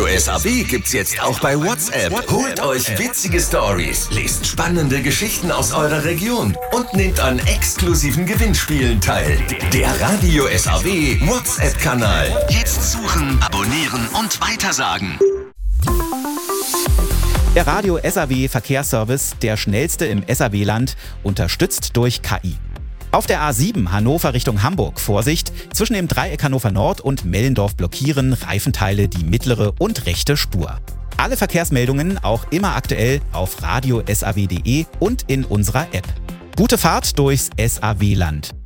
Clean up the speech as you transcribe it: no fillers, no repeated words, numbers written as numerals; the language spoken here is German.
SAW gibt's jetzt auch bei WhatsApp. Holt euch witzige Stories, lest spannende Geschichten aus eurer Region und nehmt an exklusiven Gewinnspielen teil. Der Radio SAW WhatsApp-Kanal. Jetzt suchen, abonnieren und weitersagen. Der Radio SAW Verkehrsservice, der schnellste im SAW-Land, unterstützt durch KI. Auf der A7 Hannover Richtung Hamburg, Vorsicht, zwischen dem Dreieck Hannover Nord und Mellendorf blockieren Reifenteile die mittlere und rechte Spur. Alle Verkehrsmeldungen auch immer aktuell auf radiosaw.de und in unserer App. Gute Fahrt durchs SAW-Land.